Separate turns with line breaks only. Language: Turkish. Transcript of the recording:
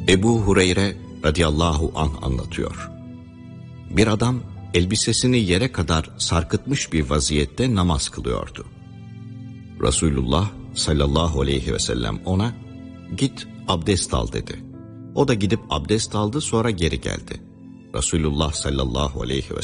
Ebu Hureyre radıyallahu anh anlatıyor. Bir adam elbisesini yere kadar sarkıtmış bir vaziyette namaz kılıyordu. Resulullah sallallahu aleyhi ve sellem ona "Git abdest al" dedi. O da gidip abdest aldı, sonra geri geldi. Resulullah sallallahu aleyhi ve